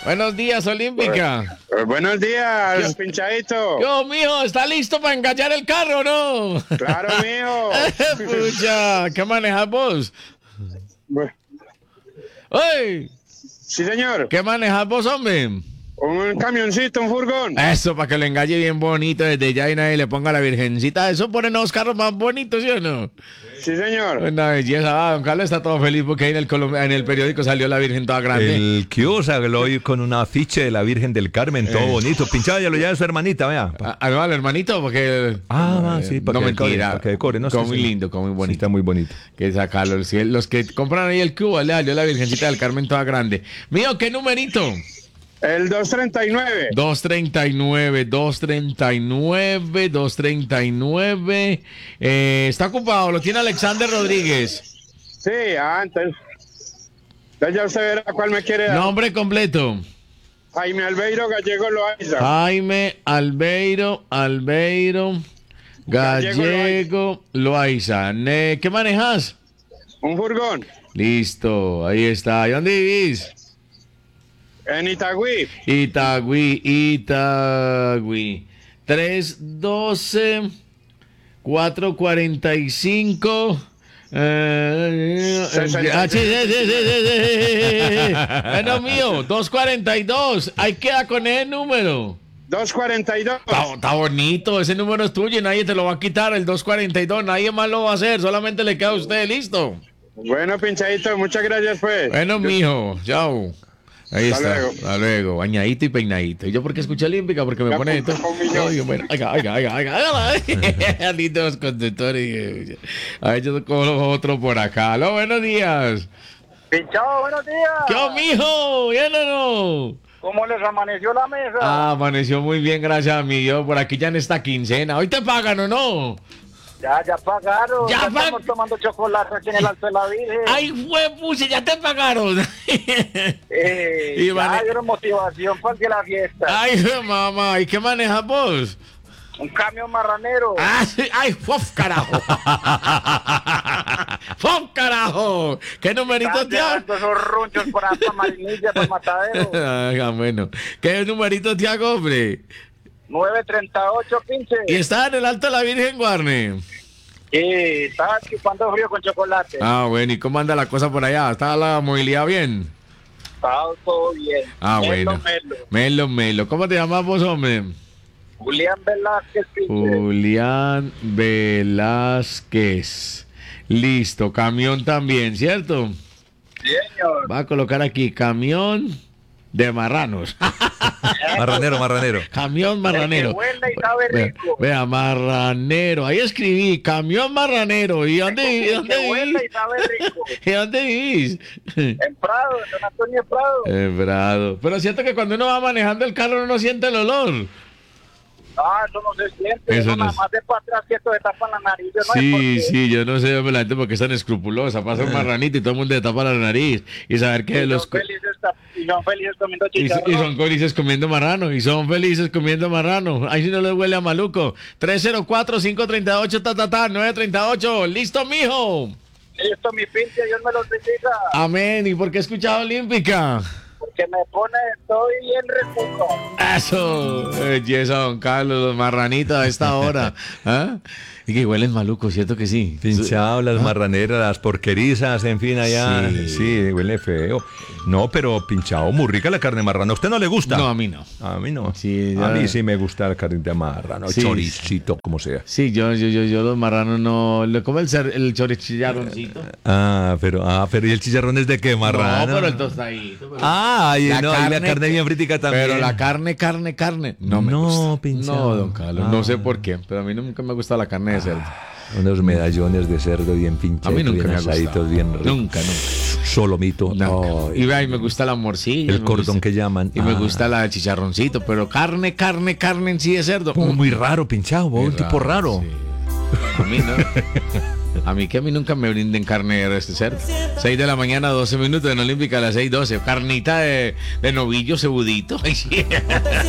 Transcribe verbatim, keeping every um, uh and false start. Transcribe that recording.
Buenos días, Olímpica. Eh, buenos días, pinchadito. Yo, mijo, ¿está listo para enganchar el carro o no? Claro, mijo. Pucha, ¿qué manejas vos? Bu- ¡Ey! Sí, señor. ¿Qué manejas vos, hombre? Un camioncito, un furgón. Eso, para que lo engalle bien bonito desde ya y nadie le ponga la virgencita. Eso pone los carros más bonitos, ¿sí o no? Sí, señor. Una belleza. Ah, don Carlos está todo feliz porque ahí en el, colom- en el periódico salió la virgen toda grande. El que usa hoy con un afiche de la Virgen del Carmen, todo Eh. bonito. Pinchado, ya lo lleva su hermanita, vea. Ah, ah, no, al hermanito, porque... Ah, va, sí, para no, que decore, mentira. para que decore, no sé Como muy si- lindo, como muy Sí, bonito. está muy bonito. Que sacarlo. Si los que compran ahí el cubo, le salió la virgencita del Carmen toda grande. Mío, ¿qué numerito? El doscientos treinta y nueve. doscientos treinta y nueve, doscientos treinta y nueve, doscientos treinta y nueve. Eh, está ocupado, lo tiene Alexander Rodríguez. Sí, ah, entonces. Entonces ya usted verá cuál me quiere dar. Nombre completo. Jaime Albeiro Gallego Loaiza. Jaime Albeiro, Albeiro, Gallego, Loaiza. Ne- ¿Qué manejas? Un furgón. Listo, ahí está. ¿Y dónde vivís? En Itagüí. Itagüí, Itagüí. tres doce, cuatrocientos cuarenta y cinco. Eh, eh, ah, sí, sí, sí, sí, sí, sí. Bueno, mío, doscientos cuarenta y dos. Ahí queda con ese número. doscientos cuarenta y dos. Está, está bonito, ese número es tuyo y nadie te lo va a quitar, el doscientos cuarenta y dos. Nadie más lo va a hacer, solamente le queda a usted, listo. Bueno, pinchadito, muchas gracias, pues. Bueno, mijo, chao. Ahí Hasta está, luego. hasta luego, bañadito y peinadito. ¿Y yo por qué escuché Olímpica? Porque me Ya pone apunté esto. con mi ño. Oiga, bueno, oiga, oiga, oiga, oiga. Lindos conductores. A ver, yo con los otros por acá. Aló, buenos días. Pinchado, buenos días. ¿Qué, mijo? ¿Bien o no? ¿Cómo les amaneció la mesa? Ah, amaneció muy bien, gracias a mi Dios. Por aquí ya en esta quincena. ¿Hoy te pagan o no? Ya, ya pagaron. Ya Ya, pag- estamos tomando chocolate aquí en el Alto de la Virgen. ¡Ay, fue, puche! ¡Ya te pagaron! Eh, y ya mane- dieron motivación para que la fiesta. ¡Ay, mamá! ¿Y qué manejas vos? Un camión marranero. ¡Ah, sí! ¡Ay, fof, carajo! ¡Fof, carajo! ¿Qué numerito Están te ha...? llevando esos runchos por ahí para Marinilla, para Matadero. Ah, bueno. ¿Qué numerito te hago, hombre? nueve treinta y ocho quince. Y está en el Alto de la Virgen, Guarne. Sí, estaba chupando frío con chocolate. Ah, bueno. ¿Y cómo anda la cosa por allá? ¿Está la movilidad bien? Estaba todo bien. Ah, Melo, bueno. melo. Melo, melo. ¿Cómo te llamas vos, hombre? Julián Velázquez, pinche. Julián Velázquez. Listo. Camión también, ¿cierto? Sí, señor. Va a colocar aquí camión de marranos. Marranero, marranero. Camión marranero. El que huele y sabe Vea, rico. vea, marranero. Ahí escribí, camión marranero. ¿Y dónde, y El dónde que huele vivís? y sabe rico. ¿Y dónde vivís? En Prado, en Don Antonio Prado. En Prado. Pero siento que cuando uno va manejando el carro uno no siente el olor. Ah, eso no se siente. Eso Eso no nada es- más de para atrás que esto se tapa la nariz. Yo no sé por Sí, qué. sí, yo no sé la gente porque es tan escrupulosa. Pasa un marranito y todo el mundo le tapa la nariz. Y saber que Y los... son felices, tap- y son felices comiendo Y, chicharrón. y son felices comiendo marrano. Y son felices comiendo marrano. Ahí sí no les huele a maluco. tres cero cuatro, cinco tres ocho, ta, ta, ta, nueve tres ocho. ¡Listo, mijo! Esto, mi pinche, Dios me los bendiga. Amén. ¿Y por qué he escuchado Olímpica? Porque me pone, estoy bien reputo. Eso. Belleza, don Carlos, los marranitos a esta hora. ¿Ah? Y que huelen maluco, ¿cierto que sí? Pinchado, las marraneras, las porquerizas, en fin, allá. Sí. Sí, huele feo. No, pero pinchado, muy rica la carne marrana. ¿A usted no le gusta? No, a mí no. A mí no. Sí, a ya- mí sí me gusta la carne de marrano, Sí. choricito, como sea. Sí, yo, yo, yo, yo los marranos no. Le como el, cer- el chorichillarroncito. Ah, pero, ah, pero ¿y el chicharrón es de qué, marrano? No, pero el tostadito. pero- Ah, y, La no, y la carne- carne bien fritica también. Pero la carne, carne, carne. No me No, gusta. pinchado. No, don Carlos. Ah. No sé por qué, pero a mí nunca me gusta la carne de cerdo. Unos medallones de cerdo bien pinchados, A mí nunca bien me ha asaditos, gustado. bien ricos. Nunca, nunca. Solomito. Nunca. Ay. Y vea, y me gusta la morcilla. El me cordón gusta- que llaman. Y me Ah. gusta la de chicharroncito, pero carne, carne, carne en sí de cerdo. Como mm, muy raro, pinchado, muy un tipo raro. sí. A mí no. A mí que a mí nunca me brinden carne de este cerdo. seis de la mañana, doce minutos en Olímpica a las seis doce. Carnita de, de novillo cebudito. Ay, sí.